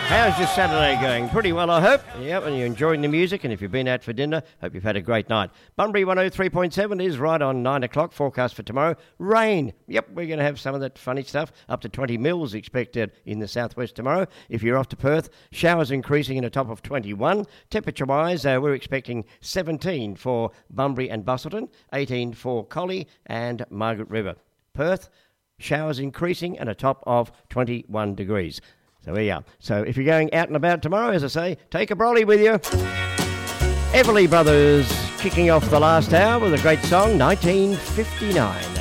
How's your Saturday going? Pretty well, I hope. Yep, and you're enjoying the music, and if you've been out for dinner, hope you've had a great night. Bunbury 103.7 is right on 9 o'clock. Forecast for tomorrow. Rain. Yep, we're going to have some of that funny stuff. Up to 20 mils expected in the southwest tomorrow. If you're off to Perth, showers increasing in a top of 21. Temperature-wise, we're expecting 17 for Bunbury and Busselton, 18 for Collie and Margaret River. Perth, showers increasing and a top of 21 degrees. So there you are. So if you're going out and about tomorrow, as I say, take a brolly with you. Everly Brothers kicking off the last hour with a great song, 1959.